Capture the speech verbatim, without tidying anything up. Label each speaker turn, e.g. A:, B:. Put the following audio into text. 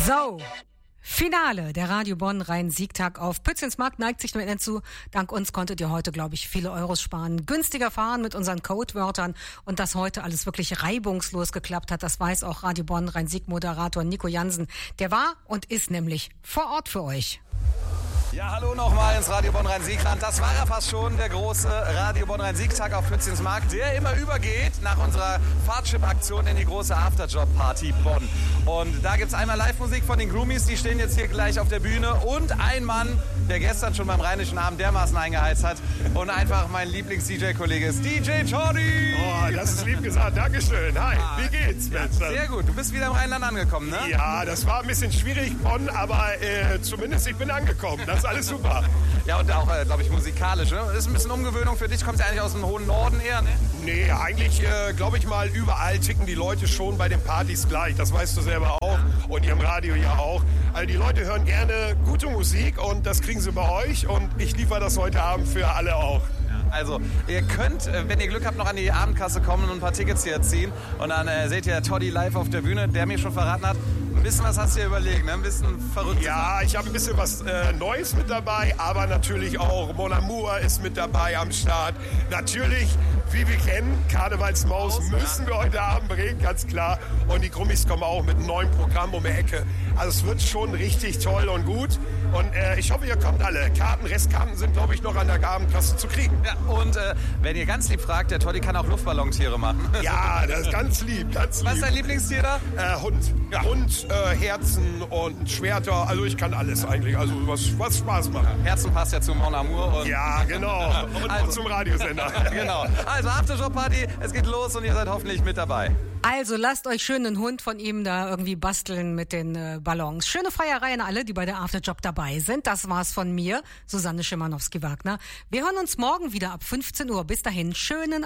A: So, Finale der Radio Bonn Rhein-Sieg-Tag auf Pützensmarkt neigt sich dem Ende zu. Dank uns konntet ihr heute, glaube ich, viele Euros sparen, günstiger fahren mit unseren Codewörtern und dass heute alles wirklich reibungslos geklappt hat, das weiß auch Radio Bonn Rhein-Sieg-Moderator Nico Jansen. Der war und ist nämlich vor Ort für euch.
B: Ja, hallo nochmal ins Radio Bonn Rhein-Sieg-Land. Das war ja fast schon der große Radio Bonn Rhein-Sieg-Tag auf Pützensmarkt, der immer übergeht nach unserer Fahrtchip-Aktion in die große Afterjob-Party Bonn. Und da gibt's einmal Live-Musik von den Groomies, die stehen jetzt hier gleich auf der Bühne. Und ein Mann, der gestern schon beim Rheinischen Abend dermaßen eingeheizt hat. Und einfach mein Lieblings-D J-Kollege ist D J Toddy.
C: Oh, das ist lieb gesagt. Dankeschön. Hi, wie geht's?
B: Ja, sehr gut. Du bist wieder im Rheinland angekommen, ne?
C: Ja, das war ein bisschen schwierig, Bonn, aber äh, zumindest ich bin angekommen. Das ist alles super.
B: Ja, und auch, äh, glaube ich, musikalisch. Ne? Ist ein bisschen Umgewöhnung für dich. Kommst ja eigentlich aus dem hohen Norden eher, ne?
C: Nee, eigentlich, äh, glaube ich mal, überall ticken die Leute schon bei den Partys gleich. Das weißt du selber auch und ihr im Radio ja auch. Also die Leute hören gerne gute Musik und das kriegen sie bei euch und ich liefere das heute Abend für alle auch.
B: Also, ihr könnt, wenn ihr Glück habt, noch an die Abendkasse kommen und ein paar Tickets hier ziehen. Und dann äh, seht ihr Toddy live auf der Bühne, der mir schon verraten hat, ein bisschen was hast du dir überlegt, ne? Ein bisschen verrückt.
C: Ja, ich habe ein bisschen was äh, Neues mit dabei, aber natürlich auch Mon Amour ist mit dabei am Start. Natürlich, wie wir kennen, Karnevalsmaus müssen wir heute Abend bringen, ganz klar. Und die Grummis kommen auch mit einem neuen Programm um die Ecke. Also es wird schon richtig toll und gut. Und äh, ich hoffe, ihr kommt alle. Karten, Restkarten sind, glaube ich, noch an der Abendkasse zu kriegen.
B: Ja, und äh, wenn ihr ganz lieb fragt, der Toddy kann auch Luftballontiere machen.
C: Ja, das ist ganz lieb, ganz lieb.
B: Was ist dein Lieblingstier da?
C: Äh, Hund. Ja. Hund, äh, Herzen und Schwerter. Also ich kann alles eigentlich. Also was, was Spaß macht.
B: Herzen passt ja zu Mon Amour. Und
C: ja, genau. Und also, zum Radiosender.
B: Genau. Also Afterjob-Party, es geht los und ihr seid hoffentlich mit dabei.
A: Also lasst euch schön einen Hund von ihm da irgendwie basteln mit den äh, Ballons. Schöne Feierei an alle, die bei der Afterjob dabei sind. Das war's von mir, Susanne Schimanowski-Wagner. Wir hören uns morgen wieder ab fünfzehn Uhr. Bis dahin, schönen